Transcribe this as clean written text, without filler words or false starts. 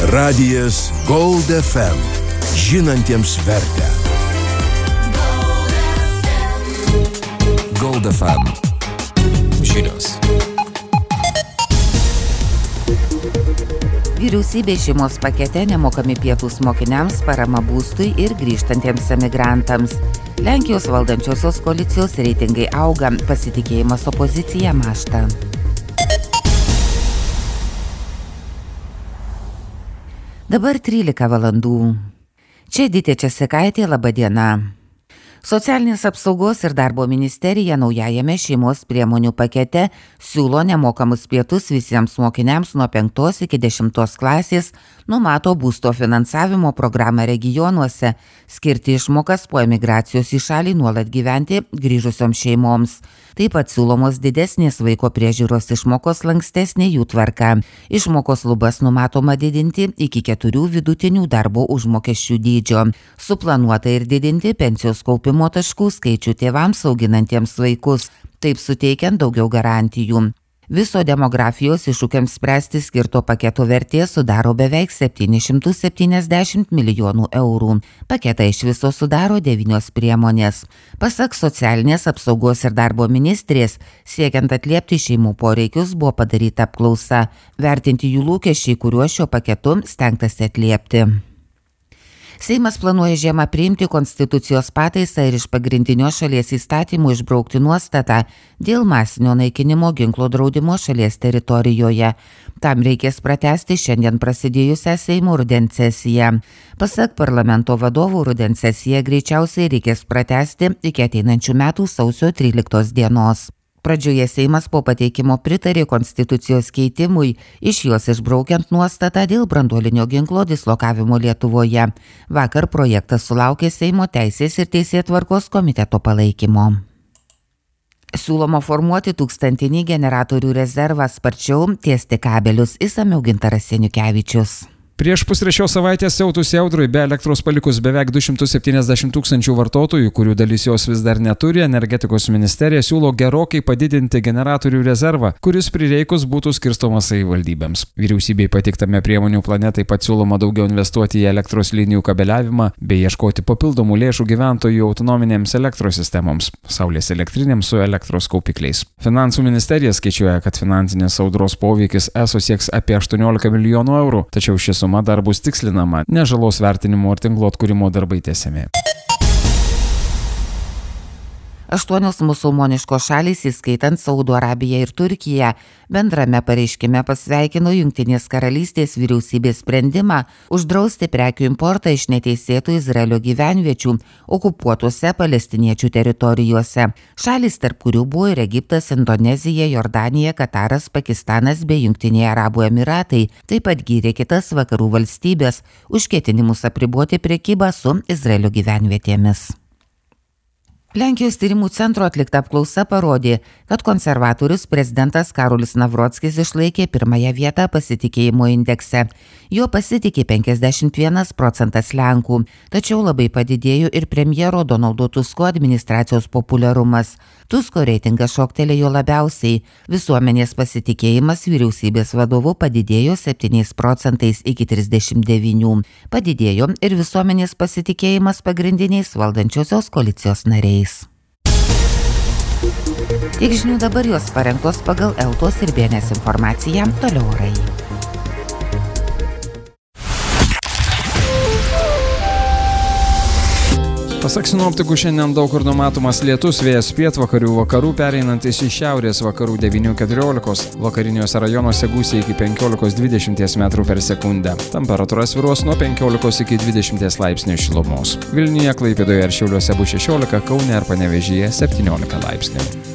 Radijas Gold FM. Žinantiems vertę. Gold FM. Žinios. Vyriausybė šeimos pakete nemokami pietūs mokiniams, parama būstui ir grįžtantiems emigrantams. Lenkijos valdančiosios koalicijos reitingai auga, pasitikėjimas opozicija mažta. Dabar 13 valandų. Čia Editė Česikaitė, laba diena. Socialinės apsaugos ir darbo ministerija naujajame šeimos priemonių pakete siūlo nemokamus pietus visiems mokiniams nuo 5 iki 10 klasės, numato būsto finansavimo programą regionuose, skirti išmokas po emigracijos į šalį nuolat gyventi grįžusioms šeimoms. Taip pat siūlomos didesnės vaiko priežiūros išmokos, lankstesnė jų tvarka. Išmokos lubas numatoma didinti iki 4 vidutinių darbo užmokesčių dydžio. Suplanuota ir didinti pensijos kaupimo taškų skaičių tėvams auginantiems vaikus, taip suteikiant daugiau garantijų. Viso demografijos iššūkiams spręsti skirto paketo vertė sudaro beveik 770 milijonų eurų. Paketą iš viso sudaro 9 priemonės. Pasak socialinės apsaugos ir darbo ministrės, siekiant atliepti šeimų poreikius, buvo padaryta apklausa, vertinti jų lūkesčiai, kuriuos šio paketu stengtasi atliepti. Seimas planuoja žiemą priimti konstitucijos pataisą ir iš pagrindinio šalies įstatymų išbraukti nuostatą dėl masinio naikinimo ginklo draudimo šalies teritorijoje. Tam reikės pratęsti šiandien prasidėjusią Seimo rudens sesiją. Pasak parlamento vadovų, rudens sesiją greičiausiai reikės pratęsti iki ateinančių metų sausio 13 dienos. Pradžioje Seimas po pateikimo pritarė konstitucijos keitimui, iš jos išbraukiant nuostatą dėl branduolinio ginklo dislokavimo Lietuvoje. Vakar projektas sulaukė Seimo teisės ir teisėtvarkos komiteto palaikymo. Siūloma formuoti 1000 generatorių rezervą, sparčiau tiesti kabelius, išsamiau Gintaras Seniukevičius. Prieš pusrečios savaitės siautusi audrai be elektros palikus beveik 270 tūkstančių vartotojų, kurių dalis jos vis dar neturi, energetikos ministerija siūlo gerokai padidinti generatorių rezervą, kuris prireikus būtų skirstomas savivaldybėms. Vyriausybei patiktame priemonių plane taip pat siūloma daugiau investuoti į elektros linijų kabeliavimą bei ieškoti papildomų lėšų gyventojų autonominėms elektros sistemoms, saulės elektrinėms su elektros kaupikliais. Finansų ministerija skaičiuoja, kad finansinės audros poveikis ESO sieks apie 18 milijonų eurų, tačiau šis suma dar bus tikslinama, nes žalos vertinimo ir tinklo atkūrimo darbai tęsiami. 8 musulmoniškos šalys, įskaitant Saudo Arabiją ir Turkiją, bendrame pareiškime pasveikino Jungtinės karalystės vyriausybės sprendimą uždrausti prekių importą iš neteisėtų Izraelio gyvenviečių okupuotose palestiniečių teritorijose. Šalys, tarp kurių buvo ir Egiptas, Indonezija, Jordanija, Kataras, Pakistanas bei Jungtiniai Arabų Emiratai, taip pat gyrė kitas vakarų valstybės už ketinimus apriboti prekybą su Izraelio gyvenvietėmis. Lenkijos tyrimų centro atlikta apklausa parodė, kad konservatorius prezidentas Karolis Nawrockis išlaikė pirmąją vietą pasitikėjimo indekse. Jo pasitikė 51% Lenkų, tačiau labai padidėjo ir premjero Donaldo Tusko administracijos populiarumas. Tusko reitingas šoktelėjo labiausiai. Visuomenės pasitikėjimas vyriausybės vadovu padidėjo 7% iki 39%. Padidėjo ir visuomenės pasitikėjimas pagrindiniais valdančiosios koalicijos nariais. Tiek žinių dabar, jos parengtos pagal Eltos ir BNS informaciją. Toliau orai. Pasak sinoptikų, šiandien daug kur numatomas lietus, vėjas pietvakarių vakarų pereinantis į šiaurės vakarų 9–14, vakariniuose rajonuose gūsiai iki 15–20 metrų per sekundę. Temperatūra svyruos nuo 15 iki 20 laipsnių šilumos. Vilniuje, Klaipėdoje ir Šiauliuose bus 16, Kaune ir Panevėžyje 17 laipsnių.